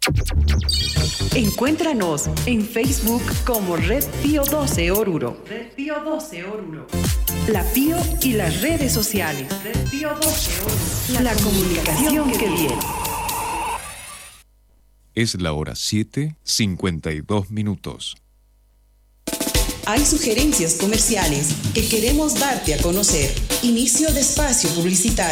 Encuéntranos en Facebook como Red Pío 12 Oruro. Red Pío 12 Oruro. La Pío y las redes sociales. Red Pío 12 Oruro. La comunicación que viene. Es la hora 7:52. Hay sugerencias comerciales que queremos darte a conocer. Inicio de espacio publicitario.